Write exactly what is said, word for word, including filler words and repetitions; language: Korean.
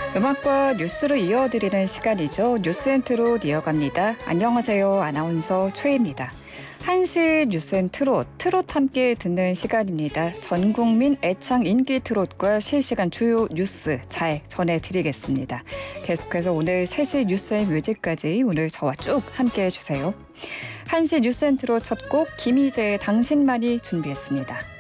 음악과 뉴스로 이어드리는 시간이죠. 뉴스앤트롯 이어갑니다. 안녕하세요. 아나운서 최희입니다. 한시 뉴스앤트롯, 트롯 함께 듣는 시간입니다. 전 국민 애창 인기 트롯과 실시간 주요 뉴스 잘 전해드리겠습니다. 계속해서 오늘 세 시 뉴스앤뮤직까지 오늘 저와 쭉 함께해 주세요. 한시 뉴스앤트롯 첫 곡 김희재의 당신만이 준비했습니다.